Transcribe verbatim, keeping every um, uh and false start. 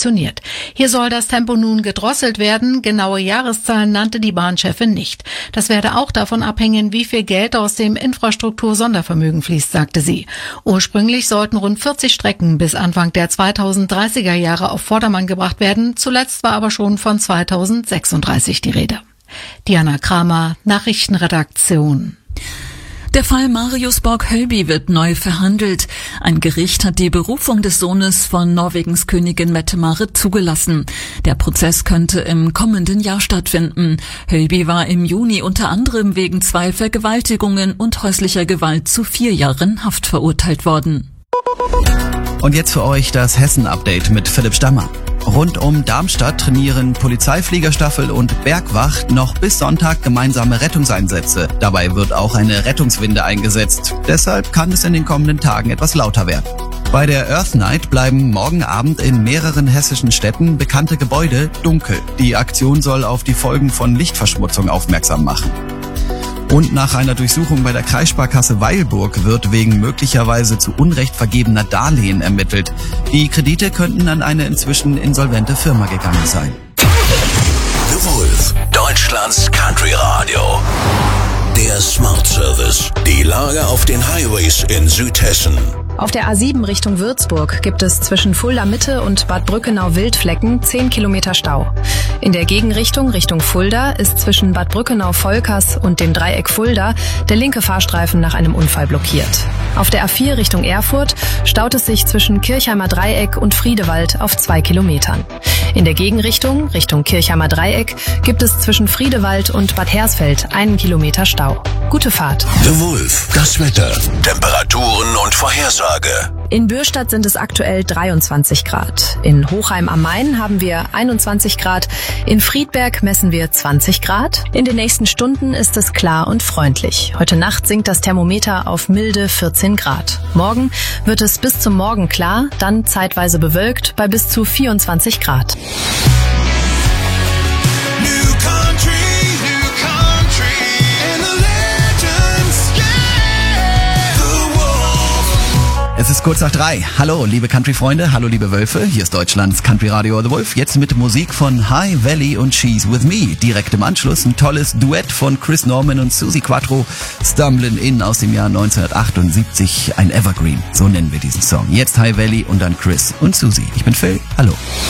ambitioniert. Hier soll das Tempo nun gedrosselt werden. Genaue Jahreszahlen nannte die Bahnchefin nicht. Das werde auch davon abhängen, wie viel Geld aus dem Infrastruktur-Sondervermögen fließt, sagte sie. Ursprünglich sollten rund vierzig Strecken bis Anfang der zweitausenddreißiger Jahre auf Vordermann gebracht werden. Zuletzt war aber schon von zweitausendsechsunddreißig die Rede. Diana Kramer, Nachrichtenredaktion. Der Fall Marius Borg-Hölby wird neu verhandelt. Ein Gericht hat die Berufung des Sohnes von Norwegens Königin Mette-Marit zugelassen. Der Prozess könnte im kommenden Jahr stattfinden. Hölby war im Juni unter anderem wegen zwei Vergewaltigungen und häuslicher Gewalt zu vier Jahren Haft verurteilt worden. Und jetzt für euch das Hessen-Update mit Philipp Stammer. Rund um Darmstadt trainieren Polizeifliegerstaffel und Bergwacht noch bis Sonntag gemeinsame Rettungseinsätze. Dabei wird auch eine Rettungswinde eingesetzt. Deshalb kann es in den kommenden Tagen etwas lauter werden. Bei der Earth Night bleiben morgen Abend in mehreren hessischen Städten bekannte Gebäude dunkel. Die Aktion soll auf die Folgen von Lichtverschmutzung aufmerksam machen. Und nach einer Durchsuchung bei der Kreissparkasse Weilburg wird wegen möglicherweise zu Unrecht vergebener Darlehen ermittelt. Die Kredite könnten an eine inzwischen insolvente Firma gegangen sein. The Wolf, Deutschlands Country Radio. Der Smart Service. Die Lage auf den Highways in Südhessen. Auf der A sieben Richtung Würzburg gibt es zwischen Fulda Mitte und Bad Brückenau-Wildflecken zehn Kilometer Stau. In der Gegenrichtung Richtung Fulda ist zwischen Bad Brückenau-Volkers und dem Dreieck Fulda der linke Fahrstreifen nach einem Unfall blockiert. Auf der A vier Richtung Erfurt staut es sich zwischen Kirchheimer Dreieck und Friedewald auf zwei Kilometern. In der Gegenrichtung Richtung Kirchheimer Dreieck gibt es zwischen Friedewald und Bad Hersfeld einen Kilometer Stau. Gute Fahrt. The Wolf, das Wetter, Temperaturen und Vorhersage. In Bürstadt sind es aktuell dreiundzwanzig Grad. In Hochheim am Main haben wir einundzwanzig Grad. In Friedberg messen wir zwanzig Grad. In den nächsten Stunden ist es klar und freundlich. Heute Nacht sinkt das Thermometer auf milde vierzehn Grad. Morgen wird es bis zum Morgen klar, dann zeitweise bewölkt bei bis zu vierundzwanzig Grad. Es ist kurz nach drei. Hallo, liebe Country-Freunde, hallo, liebe Wölfe. Hier ist Deutschlands Country Radio The Wolf. Jetzt mit Musik von High Valley und She's With Me. Direkt im Anschluss ein tolles Duett von Chris Norman und Suzi Quatro. Stumblin' In aus dem Jahr neunzehnhundertachtundsiebzig. Ein Evergreen, so nennen wir diesen Song. Jetzt High Valley und dann Chris und Suzi. Ich bin Phil. Hallo.